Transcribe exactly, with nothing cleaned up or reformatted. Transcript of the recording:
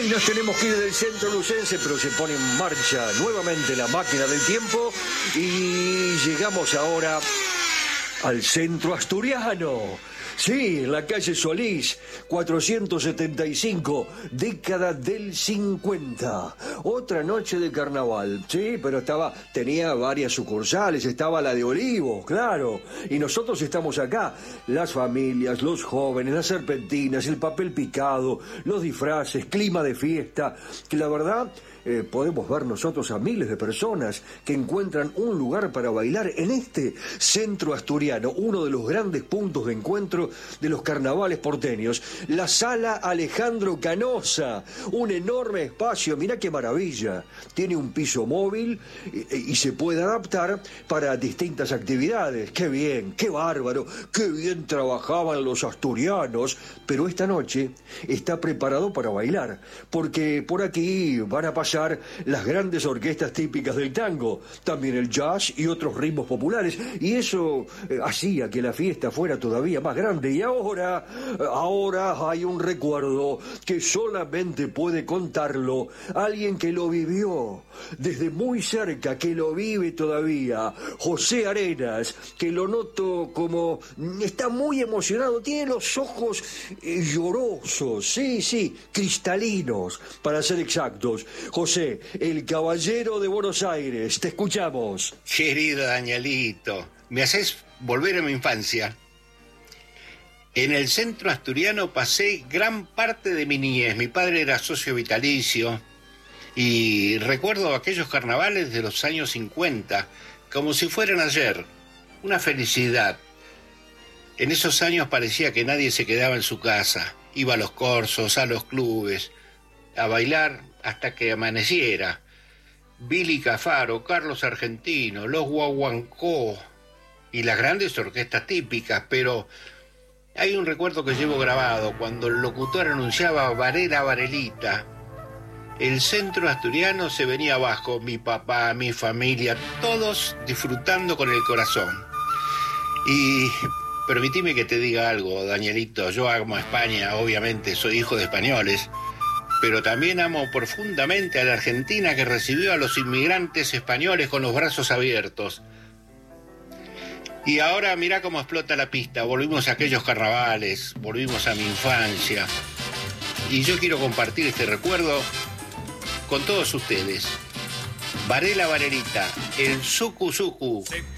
Hoy nos tenemos que ir del centro lucense, pero se pone en marcha nuevamente la máquina del tiempo y llegamos ahora al centro asturiano. Sí, en la calle Solís, cuatrocientos setenta y cinco, década del cincuenta. Otra noche de carnaval, sí, pero estaba, tenía varias sucursales, estaba la de Olivos, claro. Y nosotros estamos acá, las familias, los jóvenes, las serpentinas, el papel picado, los disfraces, clima de fiesta, que la verdad... Eh, podemos ver nosotros a miles de personas que encuentran un lugar para bailar en este centro asturiano, uno de los grandes puntos de encuentro de los carnavales porteños, la Sala Alejandro Canosa, un enorme espacio, mirá qué maravilla, tiene un piso móvil y, y se puede adaptar para distintas actividades, qué bien, qué bárbaro, qué bien trabajaban los asturianos, pero esta noche está preparado para bailar, porque por aquí van a pasar las grandes orquestas típicas del tango, también el jazz y otros ritmos populares, y eso eh, hacía que la fiesta fuera todavía más grande. Y ahora, ahora hay un recuerdo que solamente puede contarlo alguien que lo vivió desde muy cerca, que lo vive todavía, José Arenas, que lo noto como está muy emocionado, tiene los ojos eh, llorosos, sí, sí, cristalinos, para ser exactos. José, el caballero de Buenos Aires, te escuchamos. Querido Danielito, me haces volver a mi infancia. En el centro asturiano pasé gran parte de mi niñez. Mi padre era socio vitalicio y recuerdo aquellos carnavales de los años cincuenta como si fueran ayer. Una felicidad. En esos años parecía que nadie se quedaba en su casa. Iba a los corsos, a los clubes, a bailar hasta que amaneciera. Billy Cafaro, Carlos Argentino, los Guaguancó y las grandes orquestas típicas, pero hay un recuerdo que llevo grabado cuando el locutor anunciaba Varela Varelita. El centro asturiano se venía abajo, mi papá, mi familia, todos disfrutando con el corazón. Y permitime que te diga algo, Danielito, yo amo a España, obviamente, soy hijo de españoles, pero también amo profundamente a la Argentina que recibió a los inmigrantes españoles con los brazos abiertos. Y ahora mirá cómo explota la pista, volvimos a aquellos carnavales, volvimos a mi infancia. Y yo quiero compartir este recuerdo con todos ustedes. Varela Varelita, el suku suku.